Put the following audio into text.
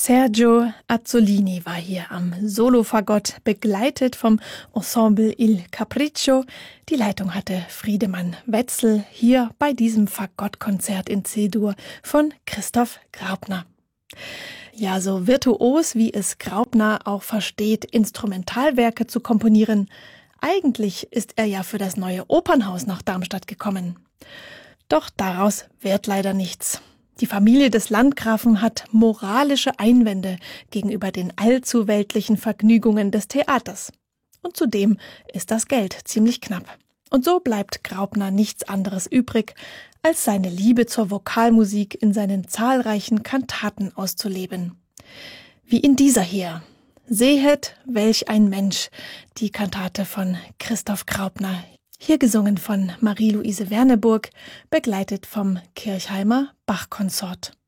Sergio Azzolini war hier am Solofagott, begleitet vom Ensemble Il Capriccio. Die Leitung hatte Friedemann Wetzel hier bei diesem Fagottkonzert in C-Dur von Christoph Graupner. Ja, so virtuos wie es Graupner auch versteht, Instrumentalwerke zu komponieren. Eigentlich ist er ja für das neue Opernhaus nach Darmstadt gekommen. Doch daraus wird leider nichts. Die Familie des Landgrafen hat moralische Einwände gegenüber den allzu weltlichen Vergnügungen des Theaters. Und zudem ist das Geld ziemlich knapp. Und so bleibt Graupner nichts anderes übrig, als seine Liebe zur Vokalmusik in seinen zahlreichen Kantaten auszuleben. Wie in dieser hier. Sehet, welch ein Mensch, die Kantate von Christoph Graupner. Hier gesungen von Marie-Louise Werneburg, begleitet vom Kirchheimer Bachkonsort.